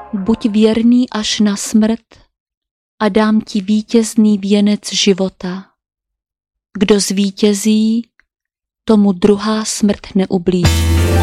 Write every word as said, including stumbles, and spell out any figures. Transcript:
buď věrný až na smrt a dám ti vítězný věnec života. Kdo zvítězí, tomu druhá smrt neublíží.